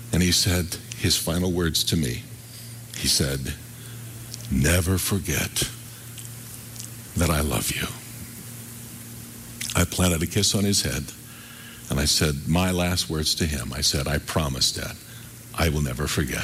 And he said his final words to me. He said, "Never forget that I love you." I planted a kiss on his head, and I said my last words to him. I said, "I promise, Dad, I will never forget."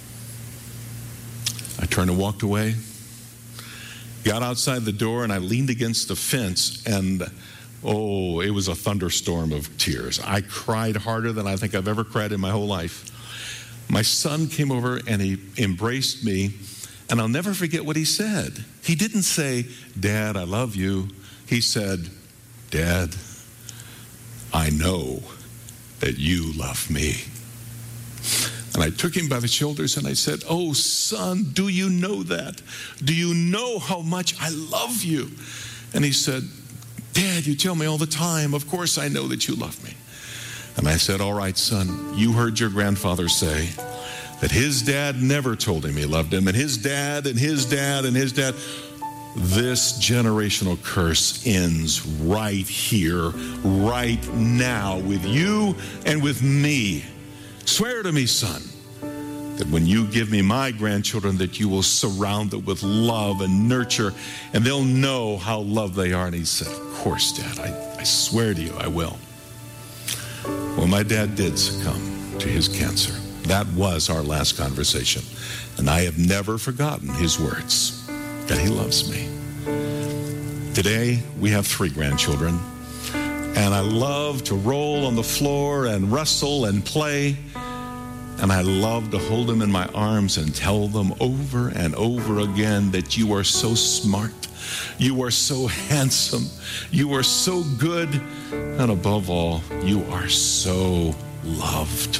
I turned and walked away, got outside the door, and I leaned against the fence, and it was a thunderstorm of tears. I cried harder than I think I've ever cried in my whole life. My son came over and he embraced me, and I'll never forget what he said. He didn't say, "Dad, I love you." He said, "Dad, I know that you love me." And I took him by the shoulders and I said, "Oh, son, do you know that? Do you know how much I love you?" And he said, "Dad, you tell me all the time. Of course I know that you love me." And I said, "All right, son, you heard your grandfather say that his dad never told him he loved him, and his dad, and his dad, and his dad. This generational curse ends right here, right now, with you and with me. Swear to me, son, that when you give me my grandchildren, that you will surround them with love and nurture, and they'll know how loved they are." And he said, "Of course, Dad, I swear to you, I will." Well, my dad did succumb to his cancer. That was our last conversation. And I have never forgotten his words, that he loves me. Today, we have 3 grandchildren. And I love to roll on the floor and wrestle and play. And I love to hold them in my arms and tell them over and over again that you are so smart. You are so handsome. You are so good. And above all, you are so loved.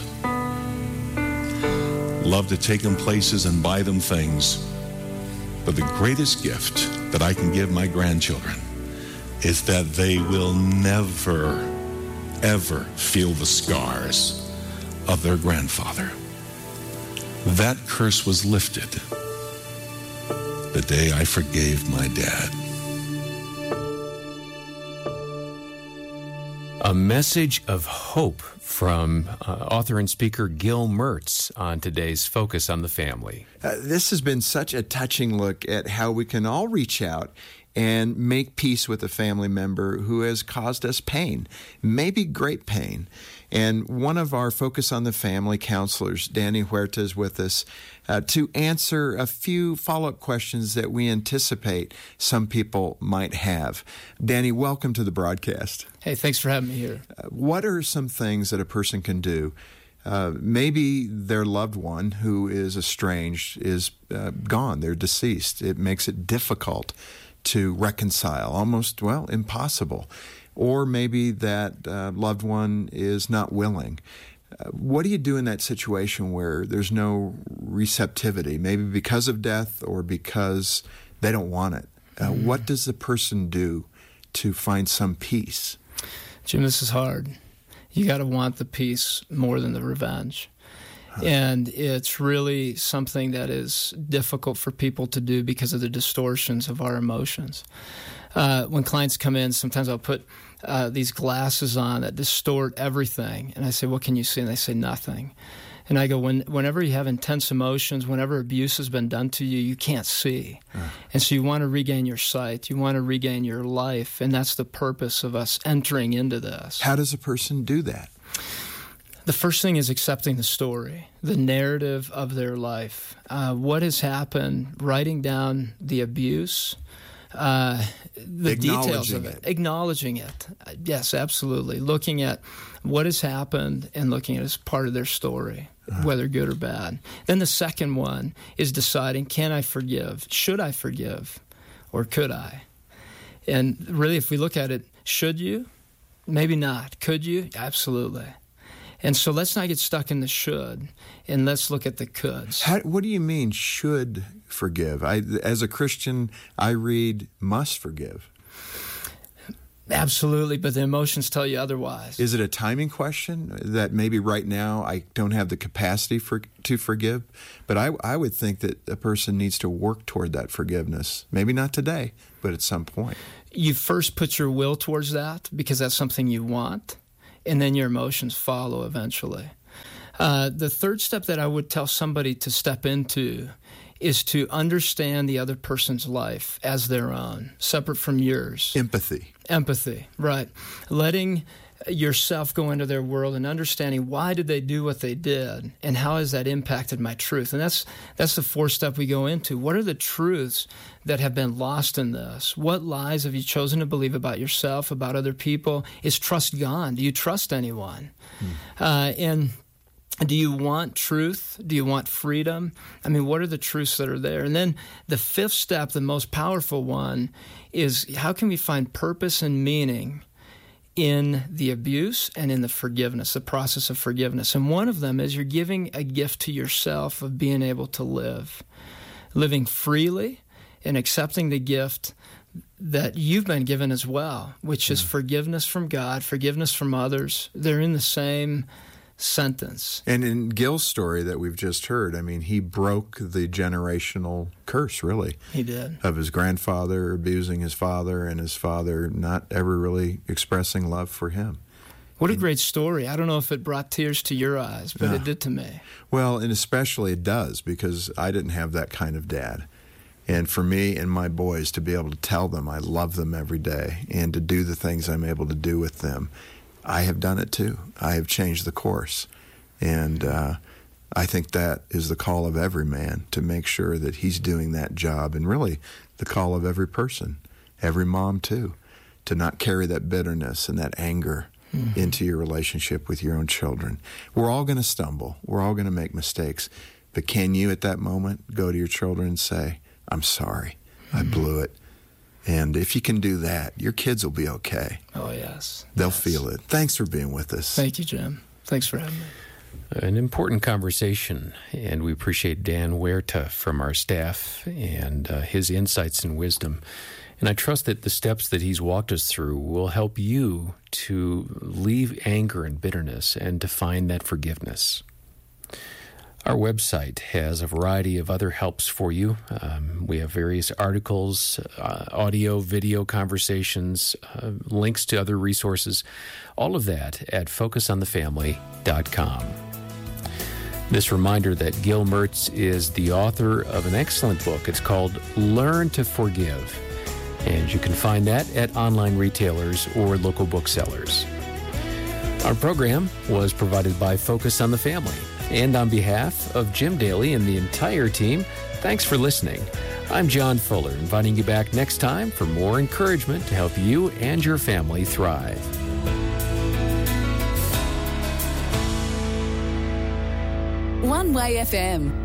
Love to take them places and buy them things. But the greatest gift that I can give my grandchildren is that they will never, ever feel the scars of their grandfather. That curse was lifted the day I forgave my dad. A message of hope from author and speaker Gil Mertz on today's Focus on the Family. This has been such a touching look at how we can all reach out and make peace with a family member who has caused us pain, maybe great pain. And one of our Focus on the Family counselors, Danny Huerta, is with us to answer a few follow-up questions that we anticipate some people might have. Danny, welcome to the broadcast. Hey, thanks for having me here. What are some things that a person can do? Maybe their loved one who is estranged is gone, they're deceased. It makes it difficult to reconcile, almost, impossible. Or maybe that loved one is not willing. What do you do in that situation where there's no receptivity, maybe because of death or because they don't want it? What does the person do to find some peace? Jim, this is hard. You got to want the peace more than the revenge. And it's really something that is difficult for people to do because of the distortions of our emotions. When clients come in, sometimes I'll put these glasses on that distort everything. And I say, "What can you see?" And they say, "Nothing." And I go, whenever you have intense emotions, whenever abuse has been done to you, you can't see. And so you want to regain your sight. You want to regain your life. And that's the purpose of us entering into this. How does a person do that? The first thing is accepting the story, the narrative of their life. What has happened, writing down the abuse, the details of it. Acknowledging it. Yes, absolutely. Looking at what has happened and looking at it as part of their story, whether good or bad. Then the second one is deciding, can I forgive? Should I forgive? Or could I? And really, if we look at it, should you? Maybe not. Could you? Absolutely. And so let's not get stuck in the should, and let's look at the coulds. What do you mean, should forgive? As a Christian, I read, must forgive. Absolutely, but the emotions tell you otherwise. Is it a timing question that maybe right now I don't have the capacity to forgive? But I would think that a person needs to work toward that forgiveness. Maybe not today, but at some point. You first put your will towards that because that's something you want. And then your emotions follow eventually. The third step that I would tell somebody to step into is to understand the other person's life as their own, separate from yours. Empathy, right. Letting yourself go into their world and understanding why did they do what they did and how has that impacted my truth. And that's the fourth step we go into. What are the truths that have been lost in this? What lies have you chosen to believe about yourself, about other people? Is trust gone? Do you trust anyone? And do you want truth? Do you want freedom? I mean, what are the truths that are there? And then the fifth step, the most powerful one, is how can we find purpose and meaning in the abuse and in the forgiveness, the process of forgiveness. And one of them is you're giving a gift to yourself of being able to live, living freely and accepting the gift that you've been given as well, which is forgiveness from God, forgiveness from others. They're in the same sentence. And in Gil's story that we've just heard, I mean, he broke the generational curse, really. He did. Of his grandfather abusing his father and his father not ever really expressing love for him. What a great story. I don't know if it brought tears to your eyes, but it did to me. Well, and especially it does, because I didn't have that kind of dad. And for me and my boys to be able to tell them I love them every day and to do the things I'm able to do with them, I have done it too. I have changed the course. And I think that is the call of every man, to make sure that he's doing that job, and really the call of every person, every mom too, to not carry that bitterness and that anger into your relationship with your own children. We're all going to stumble. We're all going to make mistakes. But can you at that moment go to your children and say, I'm sorry, I blew it. And if you can do that, your kids will be okay. Oh, yes. They'll feel it. Thanks for being with us. Thank you, Jim. Thanks for having me. An important conversation, and we appreciate Dan Huerta from our staff and his insights and wisdom. And I trust that the steps that he's walked us through will help you to leave anger and bitterness and to find that forgiveness. Our website has a variety of other helps for you. We have various articles, audio, video conversations, links to other resources, all of that at focusonthefamily.com. This reminder that Gil Mertz is the author of an excellent book. It's called Learn to Forgive, and you can find that at online retailers or local booksellers. Our program was provided by Focus on the Family. And on behalf of Jim Daly and the entire team, thanks for listening. I'm John Fuller, inviting you back next time for more encouragement to help you and your family thrive. One Way FM.